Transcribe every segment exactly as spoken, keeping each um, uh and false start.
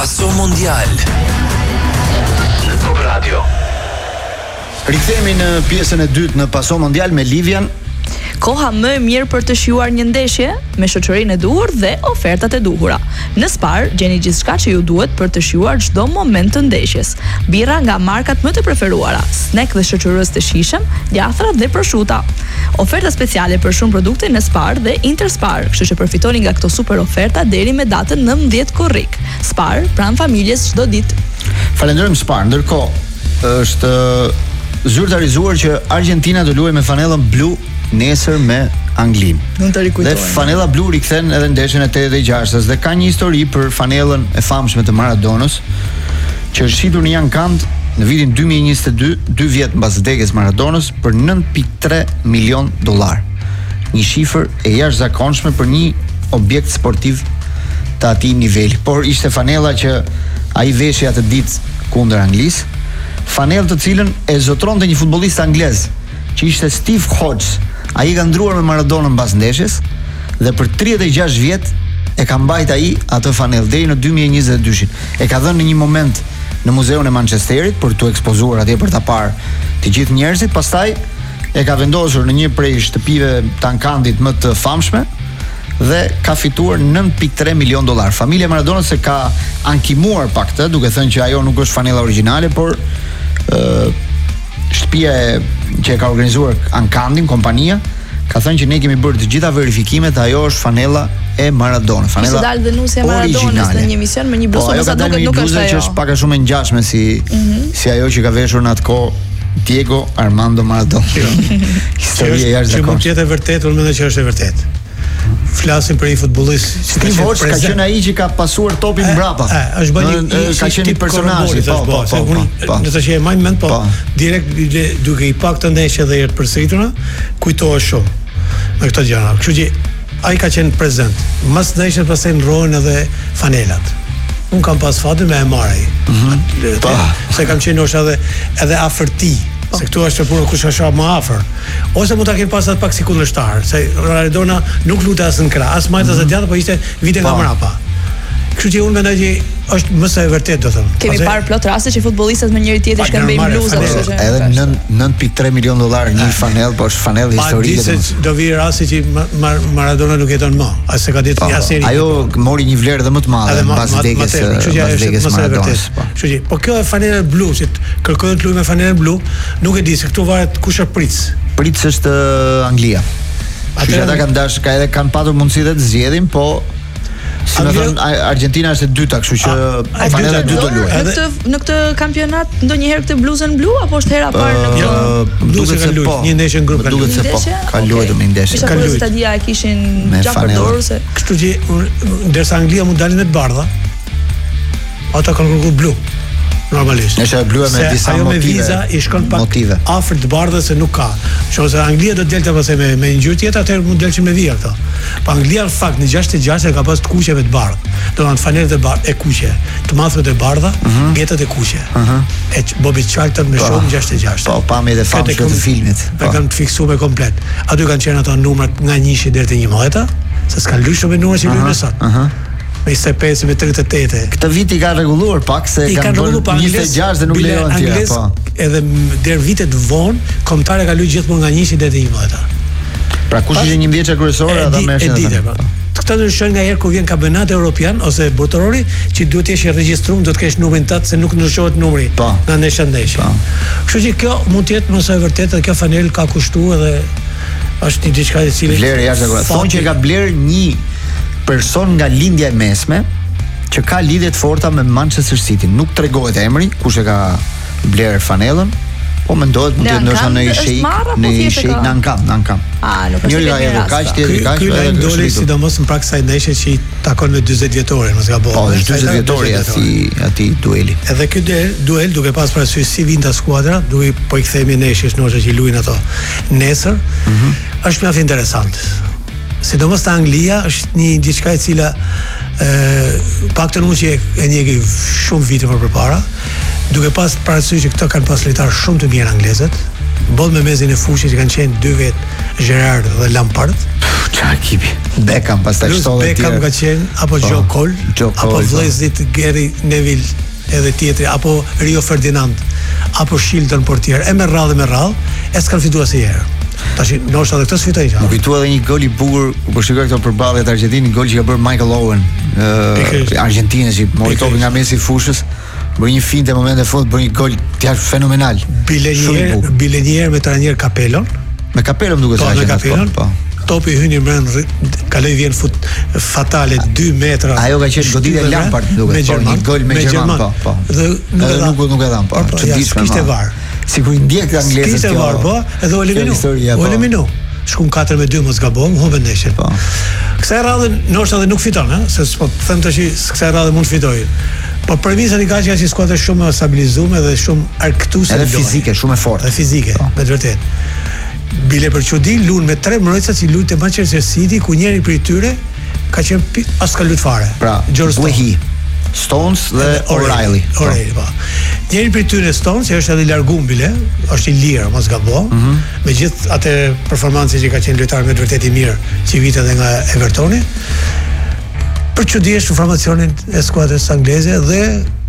Paso Mondial në Top Radio. Rikthehemi në pjesën e dytë në Paso Mondial me Livian. Koha më e mirë për të shijuar një ndeshje me shoqërinë e duhur dhe ofertat e duhura. Në Spar gjeni gjithçka që ju duhet për të shijuar çdo moment të ndeshjes. Birra nga markat më të preferuara, snack dhe shoqërues të shijshëm, djathra dhe prosciutto. Oferta speciale për shumë produkte në Spar dhe Interspar, kështu që përfitoni nga këto super oferta deri me datën nëntëdhjetë korrik. Spar, pranë familjes çdo ditë. Falenderojmë Spar. Ndërkohë është zyrtarizuar që Argentina do luajë me fanellën blu nesër me Anglinë. Dhe fanella blu rikthen edhe ndeshjen e tetëdhjetë e gjashtës dhe ka një histori për fanellën e famshme të Maradonës, që është shitur në Jankand në vitin dy mijë e njëzet e dy, dy vjet mbas vdekjes Maradonës, për nëntë pikë tre milion dollar. Një shifër e jashtëzakonshme për një objekt sportiv të atij niveli. Por ishte fanella që ai veshja atë ditë kundër Anglisë, fanellë të cilën e zotronte një futbollist anglez, që ishte Steve Hodges. Ai ka ndruar me Maradonën mbas ndeshjes dhe për tridhjetë e gjashtë vjet e ka mbajt ai atë fanellë deri në dy mijë e njëzet e dy. E ka dhënë në një moment në muzeun e Manchesterit për t'u ekspozuar atje për ta parë të gjithë njerëzit. Pastaj e ka vendosur në një prej shtëpive të Ankandit më të famshme dhe ka fituar nëntë pikë tre milion dollar. Familja Maradonës e ka ankimuar pak këtë, duke thënë që ajo nuk është fanella origjinale, por ë shtëpia e, që e ka organizuar Ankandin, kompania, ka thënë që ne kemi bërë të gjitha verifikimet, ajo është fanella e Maradonës, fanella origjinale. Ishte dalë denusja e Maradonës në një emision me një bluzë, po sa duket nuk është ajo. Që është pak a shumë e ngjashme si mm-hmm. si ajo që ka veshur në atë kohë Diego Armando Maradona. Historia e jashtëzakonshme. Që mund të jetë e vërtetë, unë mendoj që është e vërtetë. Flasim për një futbollist Steve Hodges, ka qenë ai që ka pasuar topin mbrapa. Është bën një ka qenë një personazh, po, po, po. Nëse që e mbaj mend, po, direkt duke i pa këtë ndeshje dhe të përsëritura, kujtohesh shumë me këto gjëra. Kështu që ai ka qenë prezant. Mas ndeshjes pastaj ndrohen edhe fanelat. Un kam pas fatin me e marr ai. Po. Se kam qenë ose edhe edhe afërti. Se këtu është puna kush është më afër. Ose mund ta kenë pasur pak si kundërshtar, se Maradona nuk lutej as në krah, as majtas mm-hmm. e djathta, po ishte vite nga mbrapa. Kështu që unë mendoj që është më së e vërtetë, do të them. Kemi parë plot raste që futbollistët me njëri tjetrin shkëmbejnë bluzë, kështu që edhe nëntë pikë tre milion dollar një fanellë, po është fanellë historike. Pa se do vi rasti që Maradona nuk jeton më, as se ka ditë një seri. Ajo mori një vlerë dhe më të madhe pas vdekjes së Maradonës. Kështu që, po kjo e fanellë blu, që kërkojnë të luajnë me fanellën blu, nuk e di se këtu varet kush është Pritz. Pritz është Anglia. Kështu që ata kanë dash, ka edhe kanë patur mundësi të zgjedhin, po si më thon Argentina është e dyta, kështu që fanella e dytë do luajë. Në këtë në këtë kampionat ndonjëherë këtë bluzën blu apo është hera e parë në këtë? Duket se po. Një ndeshje në grup, duket se po. Ka luajtur me ndeshje. Ka luajtur. Stadia e kishin gjatë përdorur se. Kështu që ndërsa Anglia mund dalin me të bardha, ata kanë kërkuar blu. Normalisht. Nëse e bluja me disa motive. Ajo me viza i shkon pak afër të bardhës se nuk ka. Qose Anglia do të delte pastaj me me ngjyrë tjetër, atëherë mund të delçin me vija këto. Po Anglia në fakt në gjashtë e gjashtë ka pas të kuqeve të bardhë. Do të thonë fanerët e bardhë e kuqe, të madhët e bardha, mjetet e kuqe. E Bobby Charlton me shumë gjashtë e gjashtë. Po, pamjet e famshme të filmit. Po kanë të fiksuar komplet. Aty kanë qenë ato numrat nga njëshi deri te njëmbëdhjetë, se s'kan lëshur me numra që luajnë sot. Me njëzet e pesë, me tridhjetë e tetë. Këtë vit i ka rregulluar pak se kanë bërë njëzet e gjashtë dhe nuk lejon tjetër, po. Edhe deri vitet vonë, kombëtarë ka luajë gjithmonë nga njëshi deri te njëmbëdhjetë. Pra kush ishte një mbjetëshe kryesore ata më shumë. Këta ndryshojnë nga herë kur vjen kampionati evropian ose botërori, që duhet të jesh i regjistruar, do të kesh numrin tat se nuk ndryshohet numri nga ndeshja ndeshje. Kështu që kjo mund të jetë më së vërtetë, kjo fanel ka kushtuar edhe është një diçka e cila vlerë jashtëzakonshme. Thonë që ka bler një person nga lindja e mesme që ka lidhje të forta me Manchester City. Nuk tregohet emri, kush e ka bler fanellën, po mendohet mund të ndoshta në një sheik, në një sheik në Ankam, në Ankam. Ah, nuk është një rast. Kaq tjetër, kaq edhe doli sidomos në praktikë ndeshje që i takon me dyzet vjetorin, mos gaboj. Po, është dyzet vjetori aty, aty dueli. Edhe ky duel duke pas parasysh si vinta skuadra, duke po i kthehemi ndeshjes nosha që luajnë ato nesër, është mjaft interesant. Sidomos te Anglia është një diçka e cila ë paktën unë që e njeh shumë vite më përpara, duke pas parasysh që këto kanë pas lojtarë shumë të mirë anglezët, boll me mezin e fushit që kanë qenë dy vet Gerrard dhe Lampard. Çfarë ekipi? Beckham, pastaj shtollë tjetër. Beckham ka qenë apo Joe Cole, apo vëllezrit Gary Neville edhe tjetri, apo Rio Ferdinand, apo Shilton portier, e me radhë me radhë, e s'kan fituar asnjëherë. Tash ndoshta edhe këtë sfitoi. Nuk fitua edhe një gol i bukur, po shikoj këto përballje të Argjentinë, gol që ka bërë Michael Owen, ë Argjentinës që mori topin nga mesi i fushës, bëri një finte në momentin e fundit, bëri një gol tjash fenomenal. Bilenier, Bilenier me trajner Capellon. Me Capellon duket se ka qenë. Po. Topi hyni brenda, kaloi vjen fut fatale dy metra. Ajo ka qenë goditja e Lampard duket, po një gol me Gjerman, po, po. Dhe nuk nuk e dhan, po. Çuditshme. Kishte var. Sikur i ndjek anglezët. Kishte var, po, edhe u eliminu. U eliminu. Shkum katër me dy mos gabon, humbën ndeshjen. Po. Kësaj radhe ndoshta edhe nuk fiton, ëh, se po them tash kësaj radhe mund fitoj. Po premisat i ka që si skuadër shumë stabilizuar dhe shumë argëtuese. Edhe fizike, shumë e fortë. Edhe fizike, me të vërtetë. Bile për çudi lun me tre mbrojtësa që luajtë Manchester City, ku njëri prej tyre ka qenë as ka lut fare. Pra, Buehi, Stones dhe O'Reilly. O'Reilly, po. Njëri prej tyre Stones, që është edhe i larguar bile, është i lirë, mos gabo, mm -hmm. me gjithë atë performancë që ka qenë lojtar me të vërtetë i mirë, që vite edhe nga Evertoni. Për çudi është formacionin e skuadrës angleze dhe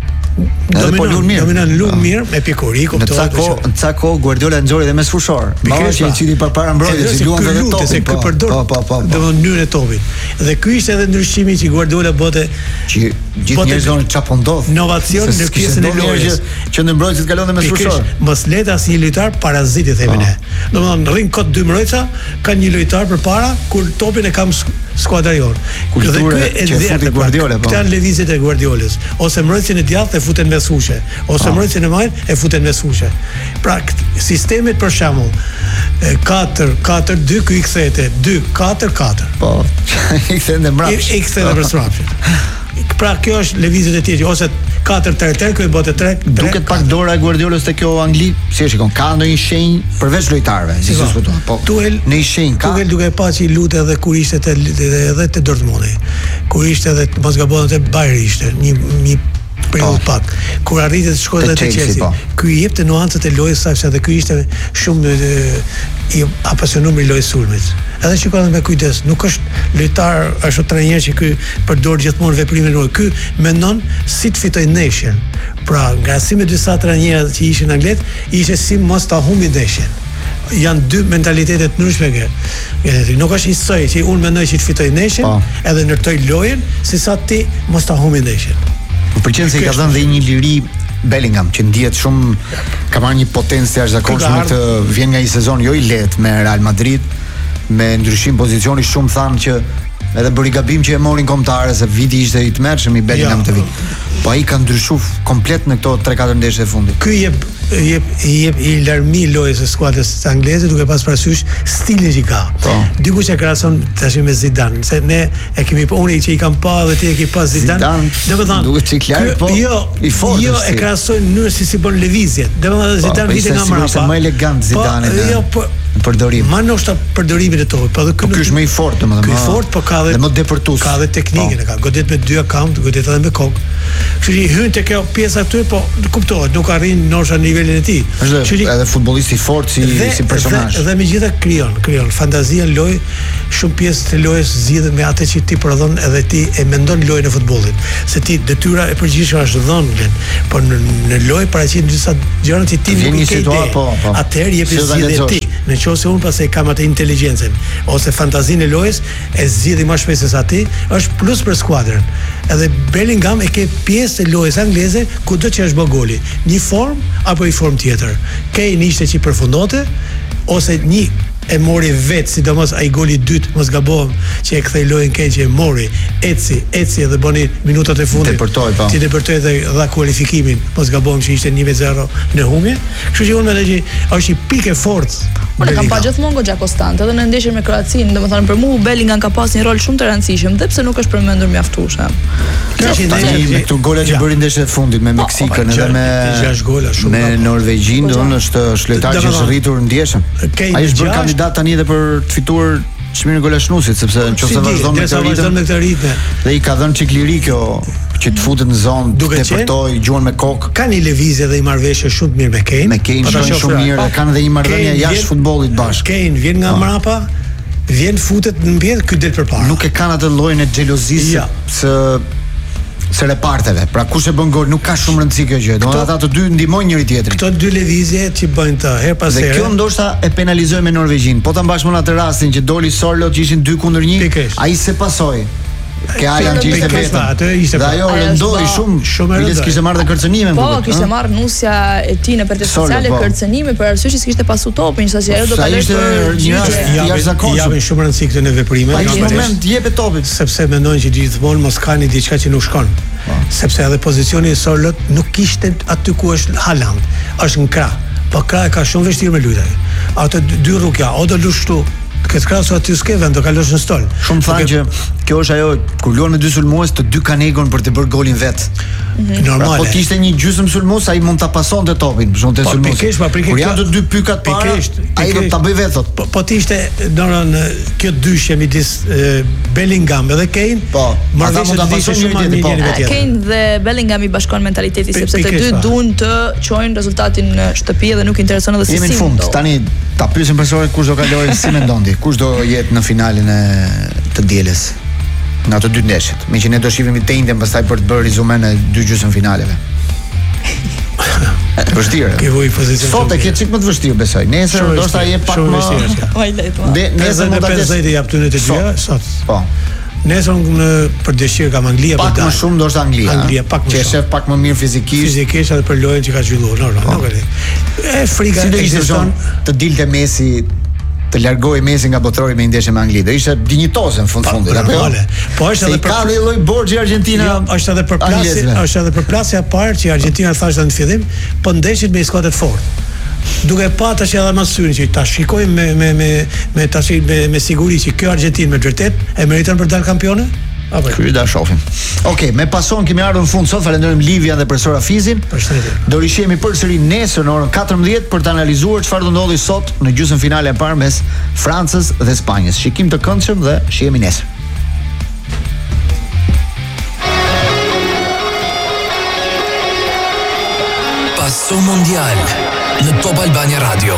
dominon mirë, dominon lum mirë me pikuri, kuptohet. Në ca në ca kohë Guardiola nxori dhe mes fushor. Mbajë që City përpara mbrojtjes, si luan vetë topin. Se ky përdor në mënyrën e topit. Dhe ky ishte edhe ndryshimi që Guardiola bote që gjithë njerëzit çapo ndodh. Inovacion në pjesën e lojës që në mbrojtjes kalon dhe mes fushor. Mos let asnjë lojtar paraziti themi ne. Domethënë rrin kot dy mbrojtësa, kanë një lojtar përpara kur topin e kam skuadra jon. Dhe ky e futi Guardiola, po. Këta lëvizjet e Guardiolës, ose mbrojtjen e djathtë e futen mes fushë, ose mbrojtjen e majt e futen mes fushë. Pra sistemet për shembull katër katër dy ky i kthete dy katër katër. Po. I kthente mbrapsht. I kthente për mbrapsht. Pra kjo është lëvizjet e tjera, ose katër tre tre, kjo bëhet tre. Duket pak dora e Guardiolës te kjo Angli, si e shikon, ka ndonjë shenjë përveç lojtarëve, si s'u thotë. Po. Tuel në një shenjë ka. Tuel duke pa që i lutet edhe kur ishte te edhe te Dortmundi. Kur ishte edhe mos gabon te Bayern ishte, një një periudhë pak. Kur arritet të shkojë te Chelsea. Ky i jepte nuancat e lojës saqë dhe ky ishte shumë i apasionuar me lojë sulmit. Edhe shikoj me kujdes, nuk është lojtar, është trajner që ky përdor gjithmonë veprimin e lojës. Ky mendon si të fitojë ndeshjen. Pra, ngrasi me disa trajnerë që ishin anglet, ishte si mos ta humbi ndeshjen. Janë dy mentalitete të ndryshme këtu. Nuk është i soi që unë mendoj që të fitoj ndeshjen, edhe ndërtoj lojën, sesa ti mos ta humbi ndeshjen. Më pëlqen se i ka dhënë dhe një liri Bellingham që ndihet shumë, ka marrë një potencë jashtëzakonshme të vjen nga një sezon jo i lehtë me Real Madrid, me ndryshim pozicioni shumë thanë që edhe bëri gabim që e morin kombëtarë se viti ishte i tmerrshëm i Bellingham të vit. Po ai ka ndryshuar komplet në këto tre katër ndeshje të fundit. Ky jep jep jep i larmi lojës së skuadrës angleze duke pas parasysh stilin që ka. Dikush e krahason tash me Zidane, se ne e kemi po unë që i kam pa dhe ti e ke pas Zidane. Domethënë duhet të klar, po jo, i fortë. Jo, e krahasojnë në mënyrë si si bën lëvizjet. Domethënë Zidane vite nga mbrapa. Është më elegant Zidane. Jo, po përdorim. Ma ndoshta përdorimin e topit, po edhe ky është më i fortë, domethënë. Ky i fortë, po ka edhe më depërtues. Ka edhe teknikën e ka. Godet me dy akant, godet edhe me kokë. Kështu që hyn te kjo pjesa këtu, po kuptohet, nuk arrin ndoshta nivelin e tij. Është edhe futbollist i fortë si si personazh. Dhe megjithatë krijon, krijon fantazia në lojë, shumë pjesë të lojës zgjidhen me atë që ti prodhon edhe ti e mendon lojën e futbollit. Se ti detyra e përgjithshme është dhënë, por në, në lojë paraqiten disa gjëra që ti nuk i ke ide. Po, po. Atëherë jep zgjidhje ti. Nëse unë pastaj kam atë inteligjencën ose fantazinë e lojës, e zgjidhi më shpesh se sa ti, është plus për skuadrën. Edhe Bellingham e ke pjesë e lojës angleze kudo që është bë goli. Një formë apo një formë tjetër. Kane ishte që përfundonte ose një e mori vetë, sidomos ai goli i dytë, mos gabohem, që e kthej lojën Kane që e mori, eci, eci edhe bëni minutat e fundit. Depërtoi po. Ti depërtoi dhe dha kualifikimin, mos gabohem që ishte një me zero në humbje. Kështu që unë mendoj që është një pikë e fortë. Unë kam pa gjithmonë goxha konstante edhe në ndeshjen me Kroacinë, domethënë për mua Bellingham ka pasur një rol shumë të rëndësishëm, edhe pse nuk është përmendur mjaftueshëm. Kjo është me këto gola që bëri ndeshjen e fundit me Meksikën edhe me gjashtë gola shumë. Me Norvegjin, donë është është lojtar që është rritur ndjeshëm. Ai është bërë kandidat tani edhe për të fituar çmimin e golashnusit, sepse nëse vazhdon me këtë ritëm dhe i ka dhënë çik liri kjo që të futet në zonë, të depërtoj, gjuan me kokë. Ka një lëvizje dhe i marrëveshje shumë mirë me Kane. Me Kane shumë, shumë mirë, dhe kanë edhe një marrëdhënie jashtë futbollit bashkë. Kane vjen nga mbrapa, vjen futet në mbyll, ky del përpara. Nuk e kanë atë llojin e xhelozisë ja. së së reparteve. Pra kush e bën gol nuk ka shumë rëndësi kjo gjë. Domethënë ata të dy ndihmojnë njëri tjetrin. Këto dy lëvizje që bëjnë të her pas here. Dhe kjo ndoshta e penalizoi me Norvegjin. Po ta mbash më në atë rastin që doli Sorlo që ishin dy kundër një, ai se pasoi. Ke Alan që ishte vetëm. Atë ishte. Dhe ajo rëndoi shumë, shumë rëndoi. Kishte marrë dhe kërcënime. Po, kishte marrë nusja e tij në rrjetet sociale kërcënime për arsye që s'kishte pasu topin, saqë ajo do ta lësh për një jashtëzakonshëm. Japin shumë rëndësi këto në veprime. Ai në moment jepet topin sepse mendojnë që gjithmonë mos kanë diçka që nuk shkon. Sepse edhe pozicioni i Sorlot nuk kishte aty ku është Haaland, është në krah. Po krah ka shumë vështirë me lutje. Ato dy rrugë, o do lush këtu. Këtë krasu aty s'ke vend, do kalosh në stol. Shumë thanë që kjo është ajo kur luan me dy sulmues, të dy kanë egon për të bërë golin vet. Mm-hmm. Normale. Pra, po të ishte një gjysmë sulmues, ai mund ta pasonte topin, për shkak të sulmuesit. Kur janë të dy pykat para, ai do ta bëj vet thot. Po, po të ishte domethënë kjo dyshje midis Bellingham dhe Kane, po, ata mund ta pasojnë një tjetër, po. Kane dhe Bellingham i bashkon mentaliteti sepse të dy duan të çojnë rezultatin në shtëpi dhe nuk intereson edhe se si. Jemi në fund. Tani ta pyesim profesorin kush do kalojë, si mendondi, kush do jetë në finalen e të dielës në ato dy ndeshjet. Me që ne do shihemi të njëjtën pastaj për të bërë rezumen e dy gjysmëfinaleve. Vështirë. Ke vojë pozicion. Sot e ke çik më të vështirë besoj. Nesër ndoshta je pak më vështirë. Vaj lehtë. Nesër mund ta kesh pesëdhjetë jap tyne të dyja sot. Po. Nesër në për dëshirë kam Anglia për dalë. Pak më shumë ndoshta Anglia. Anglia pak më shumë. Që shef pak më mirë fizikisht. Fizikisht edhe për lojën që ka zhvilluar. Normal, nuk e di. E frika si do ishte son të dilte Messi të largoj Messi nga botrori me një ndeshje me Anglinë. Do ishte dinjitoze në fund fundit, apo jo? Po është edhe për ka dhe lloj borxhi Argentina. Jo, është edhe për plasje, është edhe për plasja e parë që Argentina thashë në fillim, po ndeshit me skuadër të fortë. Duke pa tash edhe më syrin që ta shikojmë me me me me tash me, me siguri që kjo Argentinë me vërtet e meriton për të dalë kampione. Apo ky da shohim. Okej, okay, me pason kemi ardhur në fund sot. Falenderojmë Livia dhe profesor Afizin. Përshëndetje. Do rishihemi përsëri nesër në orën katërmbëdhjetë për të analizuar çfarë do ndodhi sot në gjysmën finale e parë mes Francës dhe Spanjës. Shikim të këndshëm dhe shihemi nesër. Paso Mondial në Top Albania Radio.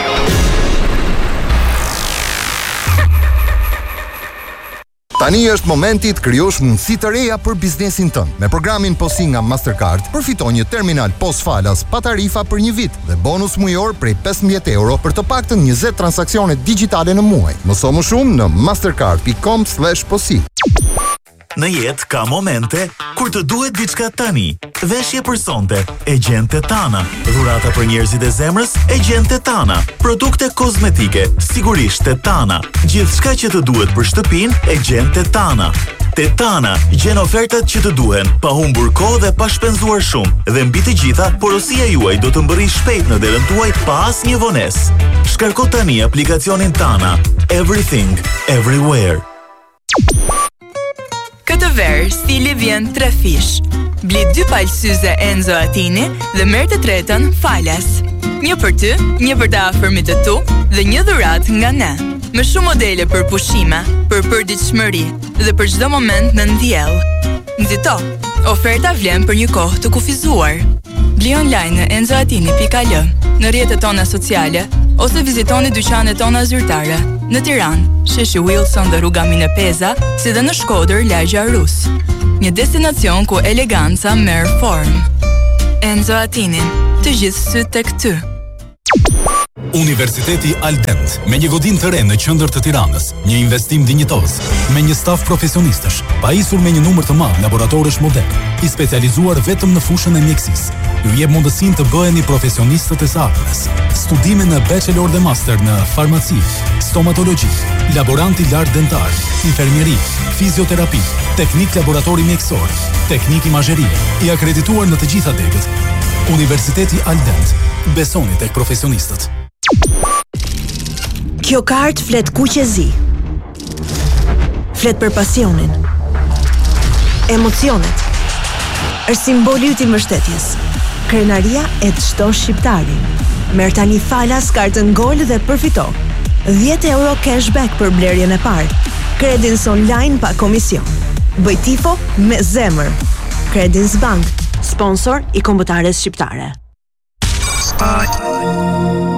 Tani është momenti të krijosh mundësi të reja për biznesin tënd. Me programin Posi nga Mastercard, përfiton një terminal pos falas pa tarifa për një vit dhe bonus mujor prej pesëmbëdhjetë euro për të paktën njëzet transaksione digjitale në muaj. Mëso më shumë në mastercard dot com slash posi. Në jetë ka momente kur të duhet diçka tani. Veshje për sonte, e gjen Tetana. Dhurata për njerëzit e zemrës, e gjen Tetana. Produkte kozmetike, sigurisht Tetana. Gjithçka që të duhet për shtëpinë, e gjen Tetana. Tetana gjen ofertat që të duhen, pa humbur kohë dhe pa shpenzuar shumë. Dhe mbi të gjitha, porosia juaj do të mbërri shpejt në derën tuaj pa asnjë vonesë. Shkarko tani aplikacionin Tana. Everything, everywhere. Këtë verë, stili vjen tre fish. Bli dy palë syze Enzo Attini dhe merr të tretën Falas. Një për ty, një për të afërmit të tu dhe një dhurat nga ne. Me shumë modele për pushime, për përditshmëri dhe për çdo moment në ndjell. Nxito, oferta vlen për një kohë të kufizuar. Bli online në enzo attini dot al, në rrjetet tona sociale ose vizitoni dyqanet tona zyrtare në Tiranë, sheshi Wilson dhe rruga Minepeza, si dhe në Shkodër, lagja Rus. Një destinacion ku eleganca merr formë. Enzo Attini, të gjithë syt tek ty. Universiteti Aldent, me një godin të re në qendër të Tiranës, një investim dinjitoz, me një staf profesionistësh, pajisur me një numër të madh laboratorësh modern, i specializuar vetëm në fushën e mjekësisë. Ju jep mundësinë të bëheni profesionistët e së ardhmes. Studime në bachelor dhe master në farmaci, stomatologji, laborant i lartë dentar, infermieri, fizioterapi, teknik laboratori mjekësor, teknik imazherie, i akredituar në të gjitha degët. Universiteti Aldent, besoni tek profesionistët. Kjo kartë flet kuqezi. Flet për pasionin, emocionet. Është simboli yt i mbështetjes. Krenaria e çdo shqiptari. Merr tani Falas kartën Gol dhe përfito dhjetë euro cashback për blerjen e parë. Kredins online pa komision. Bëj tifo me zemër. Kredins Bank, sponsor i kombëtares shqiptare.